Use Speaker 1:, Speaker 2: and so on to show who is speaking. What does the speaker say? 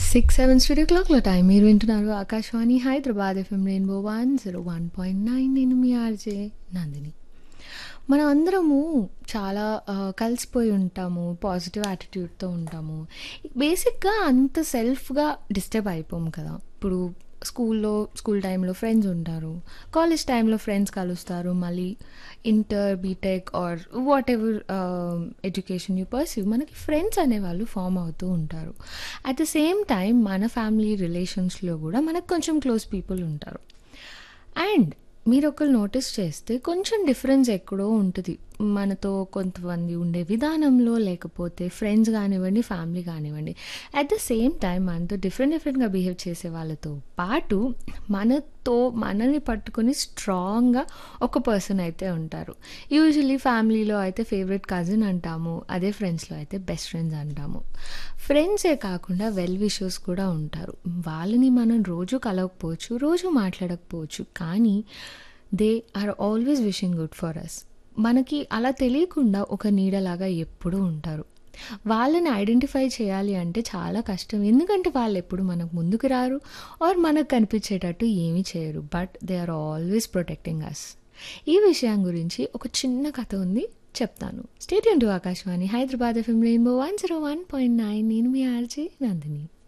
Speaker 1: 6, 7 studio క్లాక్‌లో time. మీరు వింటున్నారు ఆకాశవాణి హైదరాబాద్ ఎఫ్ఎం రెయిన్బో 101.9. నేను మీ ఆర్‌జే నందిని. మనం అందరము చాలా కలిసిపోయి ఉంటాము. పాజిటివ్ యాటిట్యూడ్‌తో ఉంటాము. బేసిక్‌గా అంత సెల్ఫ్‌గా డిస్టర్బ్ అయిపోము కదా! ఇప్పుడు స్కూల్ టైంలో ఫ్రెండ్స్ ఉంటారు. కాలేజ్ టైంలో ఫ్రెండ్స్ కలుస్తారు. మళ్ళీ inter, BTech or whatever education you pursue మనకి ఫ్రెండ్స్ అనేవాళ్ళు ఫార్మ్ అవుతూ ఉంటారు. అట్ ద సేమ్ టైం మన ఫ్యామిలీ రిలేషన్స్‌లో గూడా మనకు కొంచెం క్లోజ్ పీపుల్ ఉంటారు. అండ్ మీరొకళ్ళు నోటీస్ చేస్తే కొంచెం డిఫరెన్స్ ఎక్కడో ఉంటది. మనతో కొంతమంది ఉండే విధానంలో, లేకపోతే ఫ్రెండ్స్ గానివ్వండి, ఫ్యామిలీ గానివ్వండి. అట్ ద సేమ్ టైమ్ మనతో డిఫరెంట్‌గా బిహేవ్ చేసే వాళ్ళతో పాటు, మనల్ని పట్టుకొని స్ట్రాంగ్‌గా ఒక పర్సన్ అయితే ఉంటారు. యూజువల్లీ ఫ్యామిలీలో అయితే ఫేవరెట్ కజిన్ అంటాము. అదే ఫ్రెండ్స్‌లో అయితే బెస్ట్ ఫ్రెండ్స్ అంటాము. ఫ్రెండ్సే కాకుండా వెల్ విషర్స్ కూడా ఉంటారు. వాళ్ళని మనం రోజు కలవకపోవచ్చు, రోజు మాట్లాడకపోవచ్చు. కానీ they are always wishing good for us. మనకి అలా తెలియకుండా ఒక నీడలాగా ఎప్పుడూ ఉంటారు. వాళ్ళని ఐడెంటిఫై చేయాలి అంటే చాలా కష్టం. ఎందుకంటే వాళ్ళెప్పుడు మనకు ముందుకు రారు ఆర్ మనకు కనిపించేటట్టు ఏమీ చేయరు. But they are always protecting అస్. ఈ విషయం గురించి ఒక చిన్న కథ ఉంది, చెప్తాను. Stay tune to Akashvani Hyderabad FM rainbow 101.9. నేను మీ ఆర్‌జే నందిని.